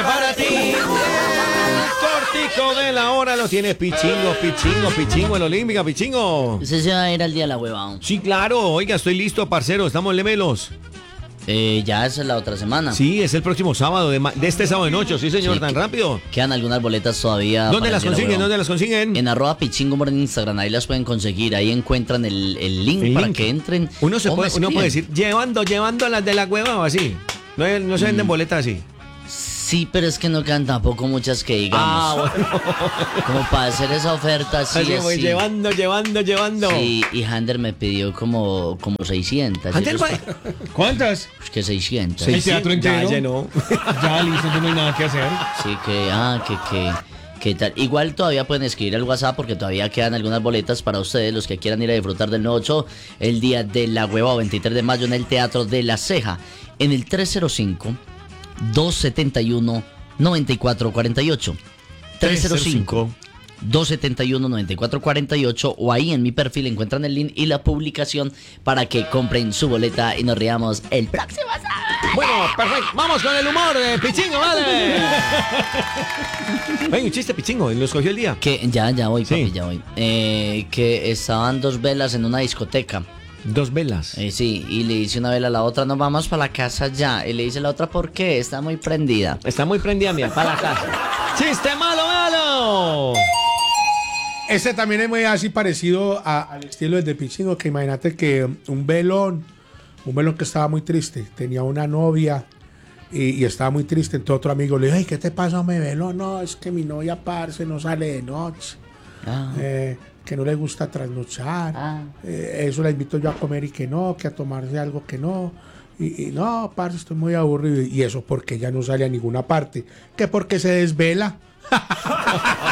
para ti. Cortico de la hora lo tienes, Pichingo, el Olímpica, Pichingo. Ese se va a ir al día de la hueva. Sí, claro, oiga, estoy listo, parcero, estamos lemelos. Ya es la otra semana. Sí, es el próximo sábado, de este sábado de noche, sí señor, Sí, tan rápido. Quedan algunas boletas todavía. ¿Dónde para las el día de la consiguen? hueva. ¿Dónde las consiguen? En @Pichingomor en Instagram, ahí las pueden conseguir, ahí encuentran el link para que entren. Uno puede escriben. decir, llevando las de la hueva o así. No se venden boletas así. Sí, pero es que no quedan tampoco muchas que digamos. Bueno. Como para hacer esa oferta así. Así voy llevando. Sí, y Hander me pidió como 600. Ander, Ellos ¿Cuántas? pues que 600. El teatro entero. Ya llenó. Ya, listo, no hay nada que hacer. Sí, ¿qué tal? Igual todavía pueden escribir al WhatsApp porque todavía quedan algunas boletas para ustedes, los que quieran ir a disfrutar del nuevo show el día de la hueva, 23 de mayo en el Teatro de la Ceja, en el 305-271-9448. 305-271-9448 o ahí en mi perfil encuentran el link y la publicación para que compren su boleta y nos riamos el próximo sábado. Bueno, perfecto. Vamos con el humor de Pichingo, vale. Hay un chiste, Pichingo, lo escogió el día. Que ya voy, Sí. papi, ya voy. Que estaban dos velas en una discoteca. Dos velas. Sí, y le dice una vela a la otra, nos vamos para la casa ya. Y le dice la otra, ¿por qué? Está muy prendida. Está muy prendida, mía, para la casa. ¡Chiste malo! Ese también es muy así parecido al estilo del de Pichingo, que imagínate que un velón que estaba muy triste, tenía una novia y estaba muy triste, entonces otro amigo le dijo, ay, ¿qué te pasa, hombre, velón? No, es que mi novia, parce, no sale de noche, que no le gusta trasnochar, eso la invito yo a comer y que no, que a tomarse algo que no, y no, parce, estoy muy aburrido, y eso porque ella no sale a ninguna parte, que porque se desvela.